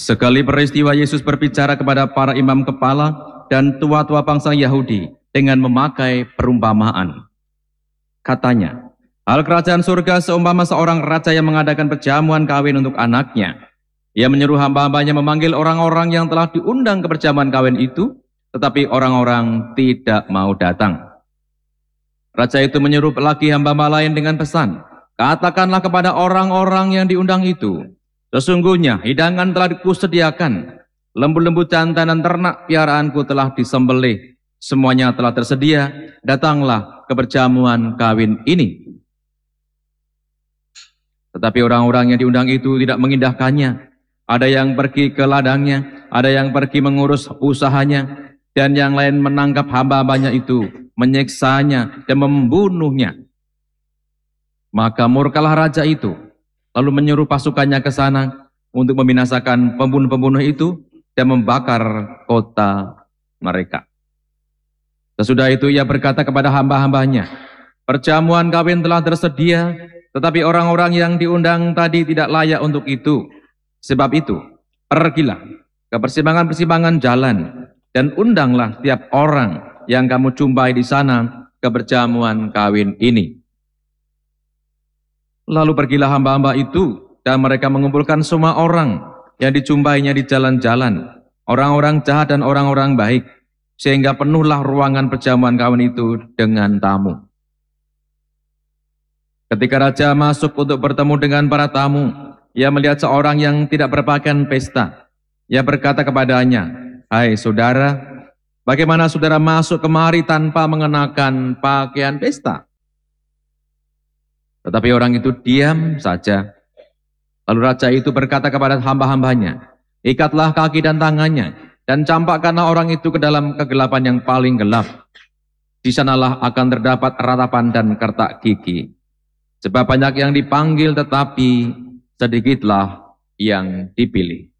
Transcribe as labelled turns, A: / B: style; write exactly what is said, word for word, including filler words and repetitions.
A: Sekali peristiwa Yesus berbicara kepada para imam kepala dan tua-tua bangsa Yahudi dengan memakai perumpamaan. Katanya, hal kerajaan surga seumpama seorang raja yang mengadakan perjamuan kawin untuk anaknya. Ia menyuruh hamba-hambanya memanggil orang-orang yang telah diundang ke perjamuan kawin itu, tetapi orang-orang tidak mau datang. Raja itu menyuruh lagi hamba-hamba lain dengan pesan, katakanlah kepada orang-orang yang diundang itu, sesungguhnya hidangan telah kusediakan, lembu-lembu jantan dan ternak piaraanku telah disembelih, semuanya telah tersedia, datanglah ke perjamuan kawin ini. Tetapi orang-orang yang diundang itu tidak mengindahkannya. Ada yang pergi ke ladangnya, ada yang pergi mengurus usahanya, dan yang lain menangkap hamba-hambanya itu, menyiksanya dan membunuhnya. Maka murkalah raja itu, lalu menyuruh pasukannya ke sana untuk membinasakan pembunuh-pembunuh itu dan membakar kota mereka. Sesudah itu ia berkata kepada hamba-hambanya, perjamuan kawin telah tersedia, tetapi orang-orang yang diundang tadi tidak layak untuk itu. Sebab itu, pergilah ke persimpangan-persimpangan jalan dan undanglah tiap orang yang kamu jumpai di sana ke perjamuan kawin ini. Lalu pergilah hamba-hamba itu, dan mereka mengumpulkan semua orang yang dijumpainya di jalan-jalan, orang-orang jahat dan orang-orang baik, sehingga penuhlah ruangan perjamuan kawin itu dengan tamu. Ketika raja masuk untuk bertemu dengan para tamu, ia melihat seorang yang tidak berpakaian pesta. Ia berkata kepadanya, hai saudara, bagaimana saudara masuk kemari tanpa mengenakan pakaian pesta? Tetapi orang itu diam saja. Lalu raja itu berkata kepada hamba-hambanya, ikatlah kaki dan tangannya, dan campakkanlah orang itu ke dalam kegelapan yang paling gelap. Di sanalah akan terdapat ratapan dan kertak gigi. Sebab banyak yang dipanggil tetapi sedikitlah yang dipilih.